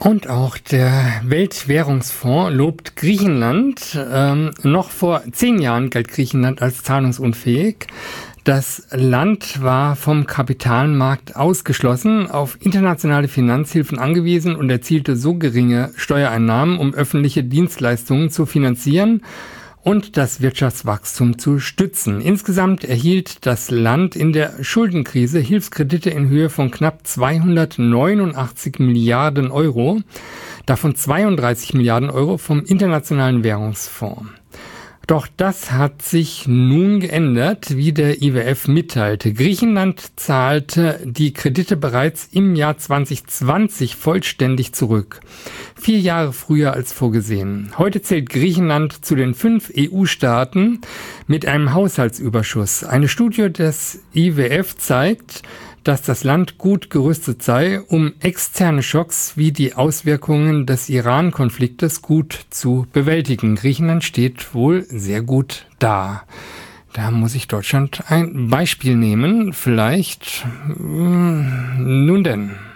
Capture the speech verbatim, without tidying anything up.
Und auch der Weltwährungsfonds lobt Griechenland. Ähm, noch vor zehn Jahren galt Griechenland als zahlungsunfähig. Das Land war vom Kapitalmarkt ausgeschlossen, auf internationale Finanzhilfen angewiesen und erzielte so geringe Steuereinnahmen, um öffentliche Dienstleistungen zu finanzieren und das Wirtschaftswachstum zu stützen. Insgesamt erhielt das Land in der Schuldenkrise Hilfskredite in Höhe von knapp zweihundertneunundachtzig Milliarden Euro, davon zweiunddreißig Milliarden Euro vom Internationalen Währungsfonds. Doch das hat sich nun geändert, wie der I W F mitteilte. Griechenland zahlte die Kredite bereits im Jahr zwanzig zwanzig vollständig zurück. Vier Jahre früher als vorgesehen. Heute zählt Griechenland zu den fünf E U-Staaten mit einem Haushaltsüberschuss. Eine Studie des I W F zeigt, dass das Land gut gerüstet sei, um externe Schocks wie die Auswirkungen des Iran-Konfliktes gut zu bewältigen. Griechenland steht wohl sehr gut da. Da muss sich Deutschland ein Beispiel nehmen. Vielleicht, nun denn.